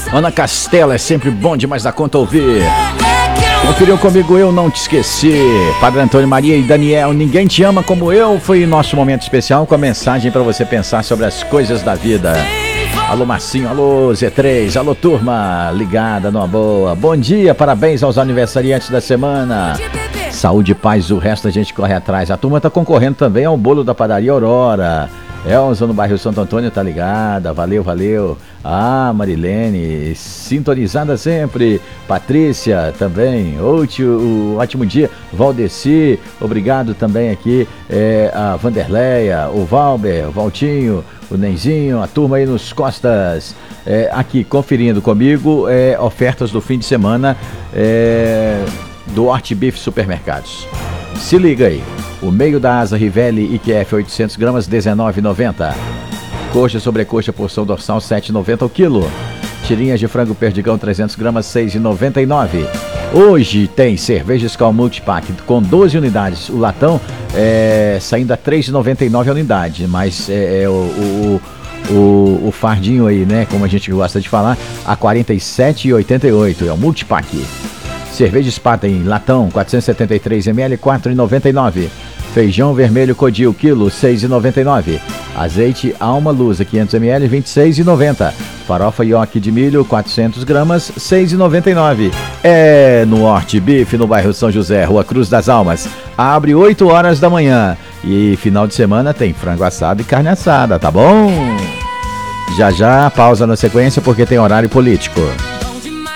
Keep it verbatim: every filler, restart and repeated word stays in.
Ana Castela, é sempre bom demais da conta ouvir. Conferiu comigo, Eu Não Te Esqueci. Padre Antônio Maria e Daniel, Ninguém Te Ama Como Eu. Foi nosso momento especial com a mensagem para você pensar sobre as coisas da vida. Alô Marcinho, alô Z três, alô turma, ligada numa boa. Bom dia, parabéns aos aniversariantes da semana. Saúde e paz, o resto a gente corre atrás. A turma tá concorrendo também ao bolo da padaria Aurora. Elza no bairro Santo Antônio tá ligada, valeu, valeu. Ah, Marilene, sintonizada sempre. Patrícia também, ótimo, ótimo dia. Valdeci, obrigado também aqui. É, a Vanderleia, o Valber, o Valtinho, o Nenzinho, a turma aí nos costas. É, aqui conferindo comigo, é, ofertas do fim de semana é, do Hort Beef Supermercados. Se liga aí. O meio da asa Rivelli I Q F oitocentos gramas, dezenove reais e noventa centavos. Coxa sobrecoxa porção dorsal, sete reais e noventa centavos o quilo. Tirinhas de frango perdigão, trezentos gramas, seis reais e noventa e nove centavos. Hoje tem cerveja Skol Multipack com doze unidades. O latão é, saindo a três reais e noventa e nove centavos a unidade. Mas é, é o, o, o, o fardinho aí, né? Como a gente gosta de falar, a quarenta e sete reais e oitenta e oito centavos. É o Multipack. Cerveja Spaten latão, quatrocentos e setenta e três mililitros, quatro reais e noventa e nove centavos. Feijão vermelho Codil, quilo, seis reais e noventa e nove centavos. Azeite Alma Lusa, quinhentos mililitros, vinte e seis reais e noventa centavos. Farofa Yoki de milho, quatrocentos gramas, seis reais e noventa e nove centavos. É no Hort Beef, no bairro São José, Rua Cruz das Almas. Abre oito horas da manhã. E final de semana tem frango assado e carne assada, tá bom? Já já, pausa na sequência porque tem horário político.